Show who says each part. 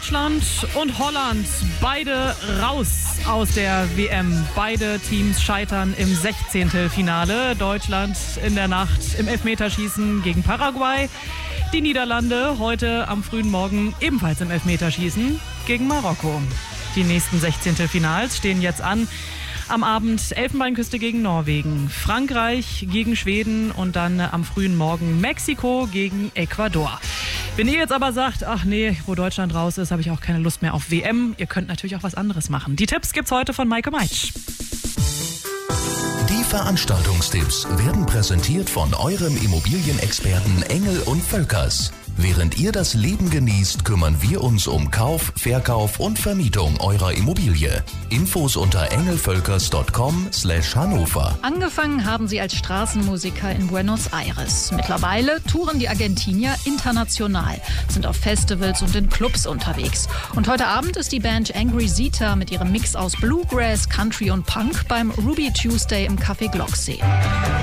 Speaker 1: Deutschland und Holland, beide raus aus der WM. Beide Teams scheitern im 16. Finale. Deutschland in der Nacht im Elfmeterschießen gegen Paraguay. Die Niederlande heute am frühen Morgen ebenfalls im Elfmeterschießen gegen Marokko. Die nächsten 16. Finals stehen jetzt an. Am Abend Elfenbeinküste gegen Norwegen, Frankreich gegen Schweden und dann am frühen Morgen Mexiko gegen Ecuador. Wenn ihr jetzt aber sagt, ach nee, wo Deutschland raus ist, habe ich auch keine Lust mehr auf WM. Ihr könnt natürlich auch was anderes machen. Die Tipps gibt's heute von Maike Meitsch.
Speaker 2: Die Veranstaltungstipps werden präsentiert von eurem Immobilienexperten Engel & Völkers. Während ihr das Leben genießt, kümmern wir uns um Kauf, Verkauf und Vermietung eurer Immobilie. Infos unter engelvölkers.com/Hannover.
Speaker 3: Angefangen haben sie als Straßenmusiker in Buenos Aires. Mittlerweile touren die Argentinier international, sind auf Festivals und in Clubs unterwegs. Und heute Abend ist die Band Angry Zeta mit ihrem Mix aus Bluegrass, Country und Punk beim Ruby Tuesday im Café Glocksee.